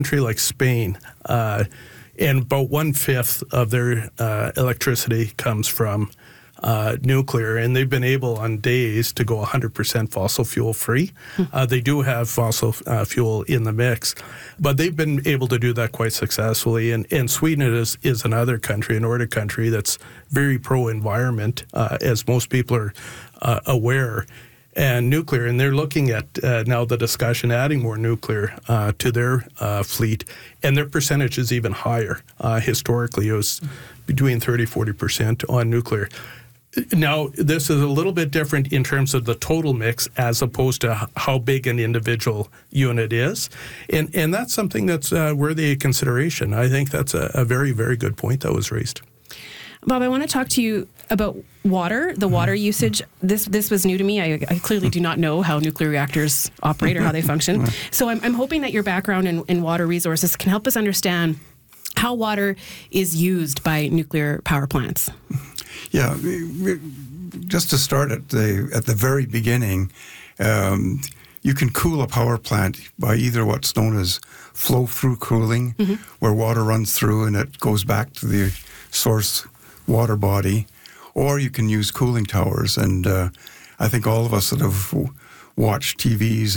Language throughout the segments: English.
country like Spain, and about 1/5 of their electricity comes from nuclear, and they've been able on days to go 100% fossil fuel free. They do have fossil fuel in the mix, but they've been able to do that quite successfully. And Sweden is another country, a Nordic country, that's very pro-environment, as most people are aware, and nuclear. And they're looking at now the discussion adding more nuclear to their fleet, and their percentage is even higher. Historically, it was between 30-40% on nuclear. Now, this is a little bit different in terms of the total mix as opposed to how big an individual unit is. And that's something that's worthy of consideration. I think that's a very, very good point that was raised. Bob, I want to talk to you about water, the water usage. This was new to me. I clearly do not know how nuclear reactors operate or how they function. So I'm hoping that your background in water resources can help us understand how water is used by nuclear power plants. Yeah, just to start at the very beginning, you can cool a power plant by either what's known as flow-through cooling, where water runs through and it goes back to the source water body, or you can use cooling towers. And I think all of us that have watched TV's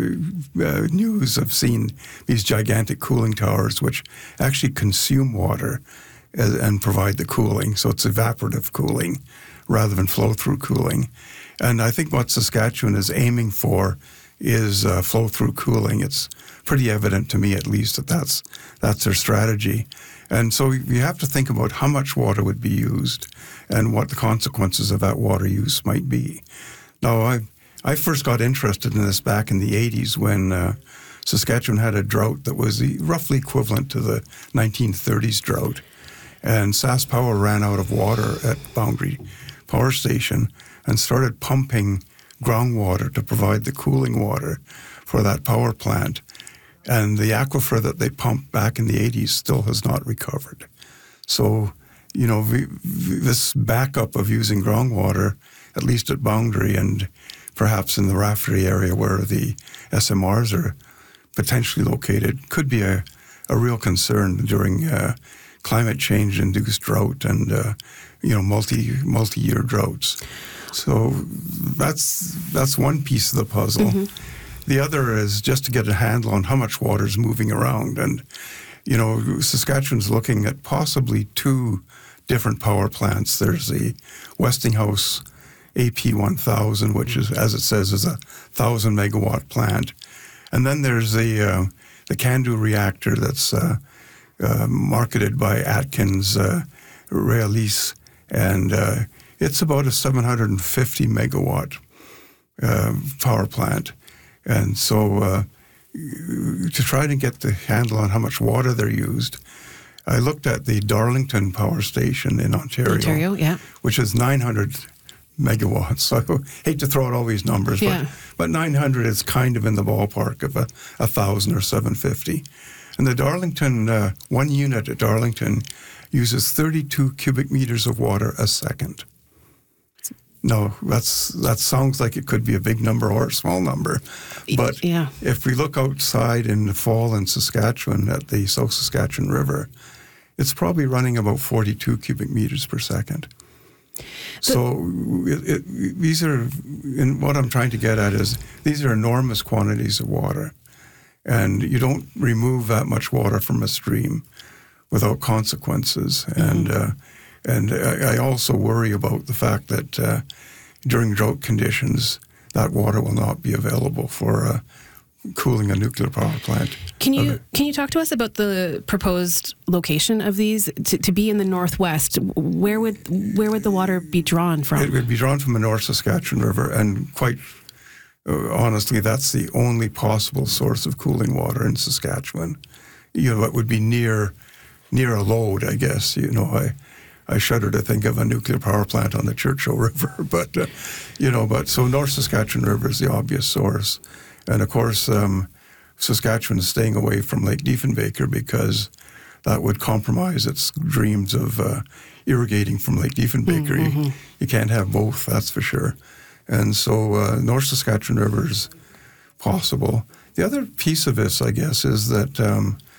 news have seen these gigantic cooling towers, which actually consume water and provide the cooling. So it's evaporative cooling rather than flow-through cooling. And I think what Saskatchewan is aiming for is flow-through cooling. It's pretty evident to me, at least, that that's their strategy. And so you have to think about how much water would be used and what the consequences of that water use might be. Now, I first got interested in this back in the 80s when Saskatchewan had a drought that was roughly equivalent to the 1930s drought. And SaskPower ran out of water at Boundary Power Station and started pumping groundwater to provide the cooling water for that power plant. And the aquifer that they pumped back in the 80s still has not recovered. So, you know, this backup of using groundwater, at least at Boundary and perhaps in the Rafferty area where the SMRs are potentially located, could be a real concern during climate change-induced drought and multi-year droughts. So that's one piece of the puzzle. The other is just to get a handle on how much water is moving around. And, you know, Saskatchewan's looking at possibly two different power plants. There's the Westinghouse AP1000, which is, as it says, is a 1,000-megawatt plant. And then there's the CANDU reactor that's marketed by Atkins Realis, and it's about a 750-megawatt power plant. And so to try to get the handle on how much water they're used, I looked at the Darlington Power Station in Ontario, which is 900 megawatts. So I hate to throw out all these numbers, but 900 is kind of in the ballpark of 1,000 or 750. And the Darlington, one unit at Darlington uses 32 cubic meters of water a second. No, that sounds like it could be a big number or a small number. But if we look outside in the fall in Saskatchewan at the South Saskatchewan River, it's probably running about 42 cubic meters per second. So these are, and what I'm trying to get at is these are enormous quantities of water. And you don't remove that much water from a stream without consequences. And I also worry about the fact that during drought conditions, that water will not be available for cooling a nuclear power plant. Can you talk to us about the proposed location of these to be in the northwest? Where would the water be drawn from? It would be drawn from the North Saskatchewan River, and quite honestly, that's the only possible source of cooling water in Saskatchewan. You know, it would be near a load, I guess. You know, I shudder to think of a nuclear power plant on the Churchill River, but so North Saskatchewan River is the obvious source. And of course, Saskatchewan is staying away from Lake Diefenbaker because that would compromise its dreams of irrigating from Lake Diefenbaker. You can't have both, that's for sure. And so North Saskatchewan River is possible. The other piece of this, I guess, is that